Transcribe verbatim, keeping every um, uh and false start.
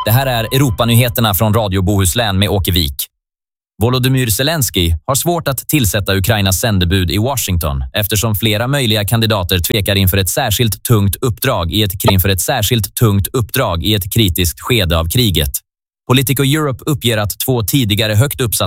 Det här är Europanyheterna från Radio Bohuslän med Åke Wik. Volodymyr Zelensky har svårt att tillsätta Ukrainas sändebud i Washington eftersom flera möjliga kandidater tvekar inför ett särskilt tungt uppdrag i ett, inför ett särskilt tungt uppdrag i ett kritiskt skede av kriget. Politico Europe uppger att två tidigare högt uppsatta